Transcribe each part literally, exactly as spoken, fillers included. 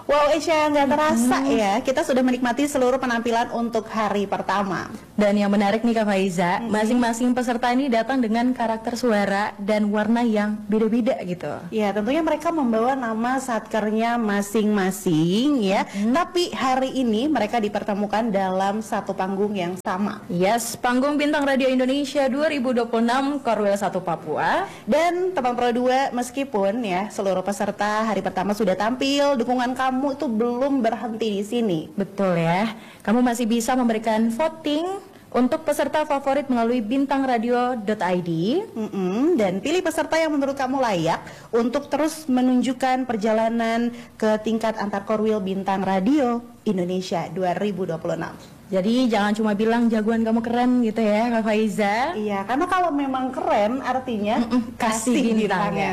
Wow Esya, nggak terasa hmm. ya, kita sudah menikmati seluruh penampilan untuk hari pertama. Dan yang menarik nih Kak Faiza, masing-masing hmm. peserta ini datang dengan karakter suara dan warna yang beda-beda gitu. Ya, tentunya mereka membawa nama satkernya masing-masing ya. Hmm. Tapi hari ini mereka dipertemukan dalam satu panggung yang sama. Yes, panggung Bintang Radio Indonesia dua ribu dua puluh enam Korwil satu Papua. Dan teman Pro dua, meskipun ya seluruh peserta hari pertama sudah tampil, dukungan kamu kamu itu belum berhenti di sini. Betul ya. Kamu masih bisa memberikan voting untuk peserta favorit melalui bintang radio dot i d mm-hmm. dan pilih peserta yang menurut kamu layak untuk terus menunjukkan perjalanan ke tingkat antar Korwil Bintang Radio Indonesia dua ribu dua puluh enam. Jadi jangan cuma bilang jagoan kamu keren gitu ya Kak Faiza. Iya, karena kalau memang keren artinya Mm-mm, kasih, kasih bintangnya.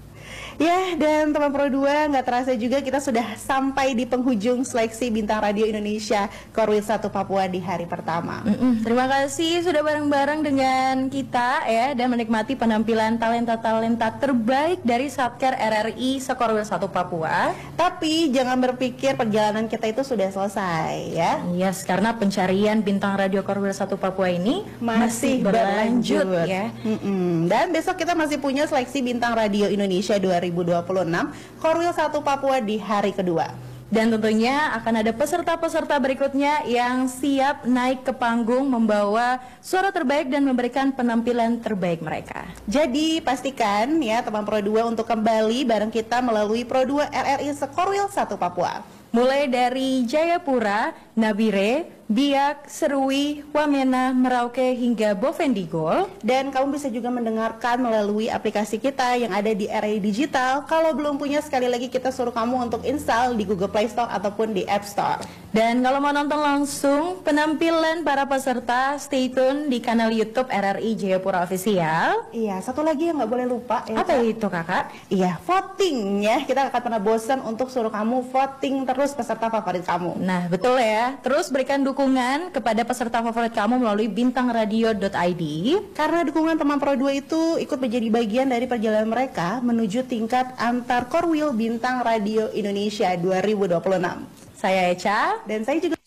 Ya, dan teman Pro dua, nggak terasa juga kita sudah sampai di penghujung seleksi Bintang Radio Indonesia Korwil satu Papua di hari pertama. Mm-mm. Terima kasih sudah bareng-bareng dengan kita ya, dan menikmati penampilan talenta-talenta terbaik dari Satker R R I Sekorwil satu Papua. Tapi jangan berpikir perjalanan kita itu sudah selesai ya. Yes, karena pencarian Bintang Radio Korwil satu Papua ini masih, masih berlanjut, berlanjut ya. Mm-mm. Dan besok kita masih punya seleksi Bintang Radio Indonesia dua ribu dua puluh enam Korwil satu Papua di hari kedua. Dan tentunya akan ada peserta-peserta berikutnya yang siap naik ke panggung membawa suara terbaik dan memberikan penampilan terbaik mereka. Jadi pastikan ya teman Pro dua untuk kembali bareng kita melalui Pro dua R R I Sekorwil satu Papua. Mulai dari Jayapura, Nabire, Biak, Serui, Wamena, Merauke hingga Bovendigul. Dan kamu bisa juga mendengarkan melalui aplikasi kita yang ada di R R I Digital. Kalau belum punya, sekali lagi kita suruh kamu untuk install di Google Play Store ataupun di App Store. Dan kalau mau nonton langsung penampilan para peserta, stay tune di kanal YouTube R R I Jayapura Official. Iya, satu lagi yang nggak boleh lupa ya. Apa itu kakak? Iya, voting ya. Kita akan pernah bosan untuk suruh kamu voting terus peserta favorit kamu. Nah, betul ya. Terus berikan dukungan kepada peserta favorit kamu melalui bintang radio dot i d. Karena dukungan teman Pro dua itu ikut menjadi bagian dari perjalanan mereka menuju tingkat antar Korwil Bintang Radio Indonesia dua ribu dua puluh enam. Saya Echa. Dan saya juga